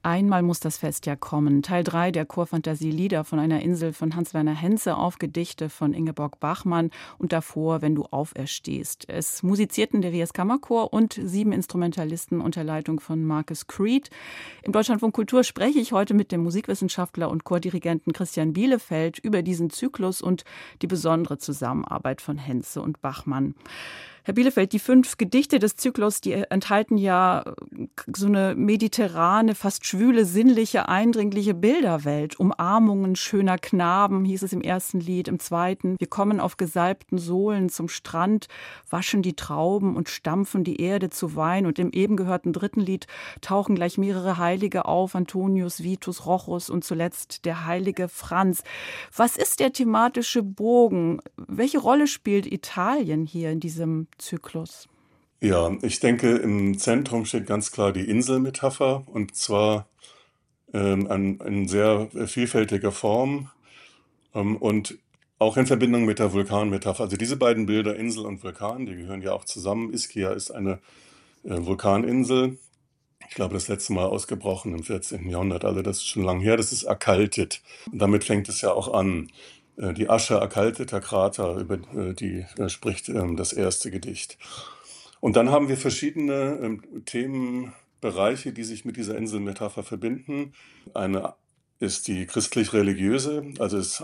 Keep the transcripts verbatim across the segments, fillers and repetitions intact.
Einmal muss das Fest ja kommen. Teil drei der Chorfantasie Lieder von einer Insel von Hans-Werner Henze auf Gedichte von Ingeborg Bachmann und davor Wenn du auferstehst. Es musizierten der Rias Kammerchor und sieben Instrumentalisten unter Leitung von Marcus Creed. Im Deutschlandfunk Kultur spreche ich heute mit dem Musikwissenschaftler und Chordirigenten Christian Bielefeld über diesen Zyklus und die besondere Zusammenarbeit von Henze und Bachmann. Herr Bielefeld, die fünf Gedichte des Zyklus, die enthalten ja so eine mediterrane, fast schwüle, sinnliche, eindringliche Bilderwelt. Umarmungen schöner Knaben, hieß es im ersten Lied. Im zweiten, wir kommen auf gesalbten Sohlen zum Strand, waschen die Trauben und stampfen die Erde zu Wein. Und im eben gehörten dritten Lied tauchen gleich mehrere Heilige auf, Antonius, Vitus, Rochus und zuletzt der heilige Franz. Was ist der thematische Bogen? Welche Rolle spielt Italien hier in diesem Zyklus? Ja, ich denke, im Zentrum steht ganz klar die Inselmetapher und zwar ähm, an, in sehr vielfältiger Form ähm, und auch in Verbindung mit der Vulkanmetapher. Also diese beiden Bilder, Insel und Vulkan, die gehören ja auch zusammen. Ischia ist eine äh, Vulkaninsel. Ich glaube, das letzte Mal ausgebrochen im vierzehnten Jahrhundert, also das ist schon lange her, das ist erkaltet. Und damit fängt es ja auch an. Die Asche erkalteter Krater, über die spricht das erste Gedicht. Und dann haben wir verschiedene Themenbereiche, die sich mit dieser Inselmetapher verbinden. Eine ist die christlich-religiöse, also es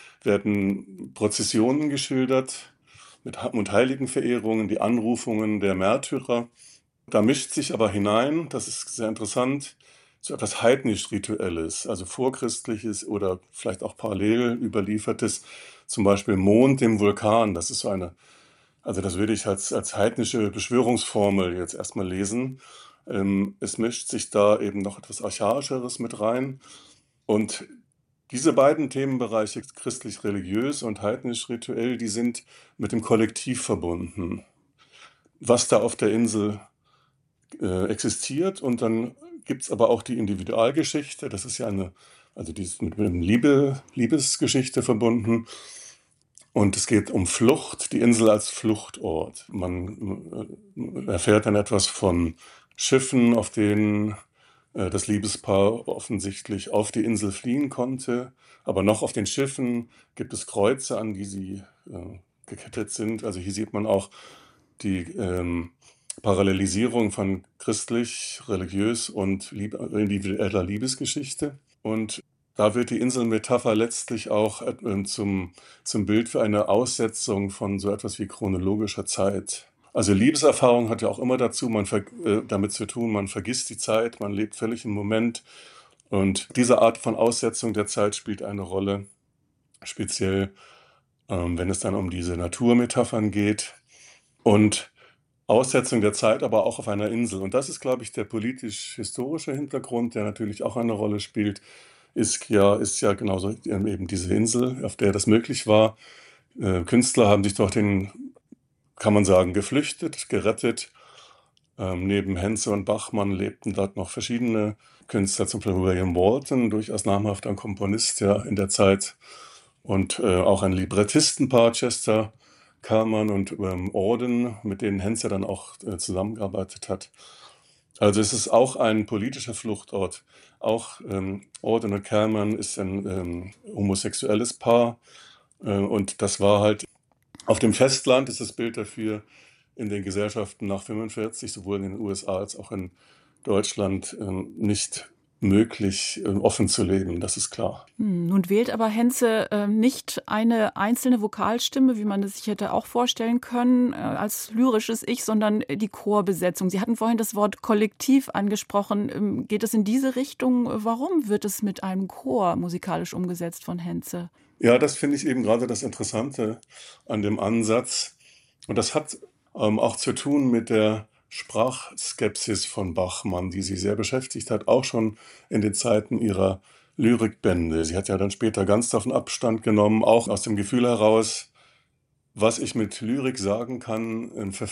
werden Prozessionen geschildert mit Heiligenverehrungen, die Anrufungen der Märtyrer. Da mischt sich aber hinein, das ist sehr interessant, so etwas heidnisch-rituelles, also vorchristliches oder vielleicht auch parallel überliefertes, zum Beispiel Mond im Vulkan. Das ist so eine, also das würde ich als, als heidnische Beschwörungsformel jetzt erstmal lesen. Ähm, es mischt sich da eben noch etwas Archaischeres mit rein. Und diese beiden Themenbereiche, christlich-religiös und heidnisch-rituell, die sind mit dem Kollektiv verbunden, was da auf der Insel äh, existiert. Und dann gibt es aber auch die Individualgeschichte, das ist ja eine, also die ist mit einer Liebe, Liebesgeschichte verbunden. Und es geht um Flucht, die Insel als Fluchtort. Man erfährt dann etwas von Schiffen, auf denen äh, das Liebespaar offensichtlich auf die Insel fliehen konnte. Aber noch auf den Schiffen gibt es Kreuze, an die sie äh, gekettet sind. Also hier sieht man auch die ähm, Parallelisierung von christlich, religiös und lieb- individueller Liebesgeschichte. Und da wird die Inselmetapher letztlich auch äh, zum, zum Bild für eine Aussetzung von so etwas wie chronologischer Zeit. Also Liebeserfahrung hat ja auch immer dazu, man ver- äh, damit zu tun, man vergisst die Zeit, man lebt völlig im Moment. Und diese Art von Aussetzung der Zeit spielt eine Rolle, speziell ähm, wenn es dann um diese Naturmetaphern geht. Und Aussetzung der Zeit, aber auch auf einer Insel. Und das ist, glaube ich, der politisch-historische Hintergrund, der natürlich auch eine Rolle spielt. Ischia ist ja genauso eben diese Insel, auf der das möglich war. Äh, Künstler haben sich dorthin, kann man sagen, geflüchtet, gerettet. Ähm, neben Henze und Bachmann lebten dort noch verschiedene Künstler, zum Beispiel William Walton, durchaus namhafter Komponist ja in der Zeit. Und äh, auch ein Librettistenpaar, Chester Kallman und ähm, Auden, mit denen Henze dann auch äh, zusammengearbeitet hat. Also es ist auch ein politischer Fluchtort. Auch ähm, Auden und Kallman ist ein ähm, homosexuelles Paar. Äh, und das war halt auf dem Festland, ist das Bild dafür, in den Gesellschaften nach fünfundvierzig, sowohl in den U S A als auch in Deutschland, ähm, nicht möglich, offen zu leben, das ist klar. Nun wählt aber Henze äh, nicht eine einzelne Vokalstimme, wie man es sich hätte auch vorstellen können, äh, als lyrisches Ich, sondern die Chorbesetzung. Sie hatten vorhin das Wort Kollektiv angesprochen. Ähm, geht es in diese Richtung? Warum wird es mit einem Chor musikalisch umgesetzt von Henze? Ja, das finde ich eben gerade das Interessante an dem Ansatz. Und das hat ähm, auch zu tun mit der Sprachskepsis von Bachmann, die sie sehr beschäftigt hat, auch schon in den Zeiten ihrer Lyrikbände. Sie hat ja dann später ganz davon Abstand genommen, auch aus dem Gefühl heraus, was ich mit Lyrik sagen kann,